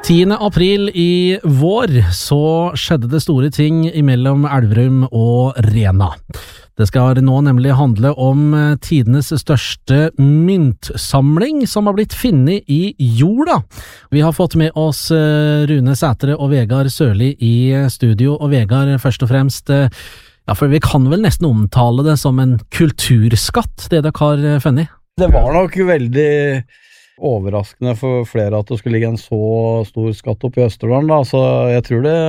10. april i vår så skjedde det store ting imellom Elverum og Rena. Det skal nå nemlig handle om tidenes største myntsamling som har blitt funnet i jorda. Vi har fått med oss Rune Sætre og Vegard Sørli i studio, og Vegard, først og fremst, ja, for vi kan vel nesten omtale det som en kulturskatt, det dere har funnet? Det var nok veldig overraskende for flere at det skulle ligge en så stor skatt opp i Østerdalen, da. Så jeg tror det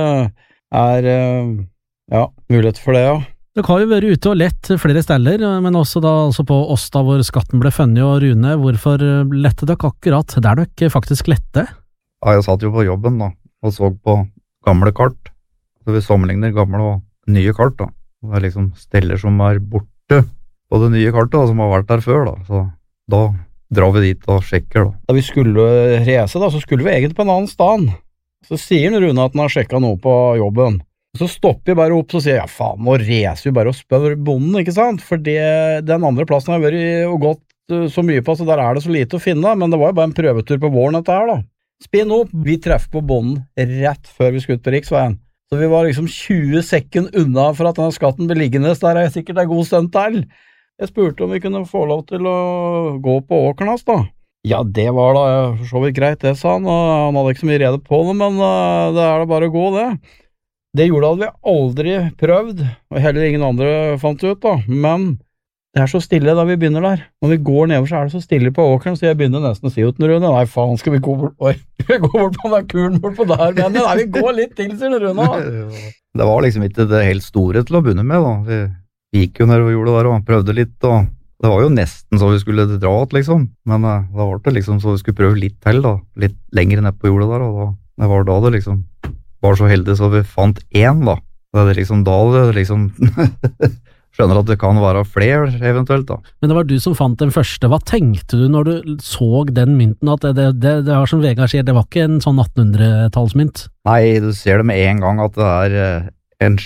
mulighet for det, ja. Dere har jo vært ute og lett flere steder, men også da altså på Åsta hvor skatten ble funnet. Og Rune, hvorfor lette dere akkurat der dere faktisk lette? Ja, jeg satt jo på jobben da, og så på gamle kart. Så vi sammenligner gamle og nye kart da. Det er liksom steller som er borte på det nye kartet da, som har vært der før da. Så da drar vi dit og sjekker da. Da vi skulle reise da, så skulle vi egentlig på en annen sted. Så sier Rune at han har sjekket noe på jobben. Så stopper jeg bare opp og sier, ja faen, nå reiser vi bare og spør bonden, ikke sant? For den andre plassen har vært og gått så mye på, så der er det så lite å finne, men det var jo bare en prøvetur på våren dette her da. Spinn opp, vi treffer på bonden rett før vi skulle ut på riksveien. Så vi var liksom 20 sekunder unna for at denne skatten ble liggende, så der er sikkert en god stund til. Jeg spurte om vi kunne få lov til å gå på åkeren hans da. Ja, det var da så vidt greit, det sa han, og han hadde ikke så mye rede på det, men det er da bare å gå det. Det gjorde at vi aldri prøvd, og heller ingen andre fant ut da, men det er så stille da vi begynner der. Når vi går nedover så er det så stille på åkeren, så jeg begynner nesten å si ut den Rune, nei faen, skal vi gå bort, vi går bort på den kuren bort på der, men nei, vi går litt til, sier Rune. Det var liksom ikke det helt store til å begynne med da, vi gikk jo ned og gjorde det der, og prøvde litt, og det var jo nesten så vi skulle dra ut liksom, men da var det liksom så vi skulle prøve litt til da, litt lenger ned på jordet der, og det var da det liksom var så heldig så vi fant en da. Det er liksom da det liksom skjønner at det kan være flere eventuelt da. Men det var du som fant den første. Hva tenkte du når du så den mynten? At det var som Vegard sier, det var ikke en sånn 1800-tallsmynt? Nei, du ser det med en gang at det er en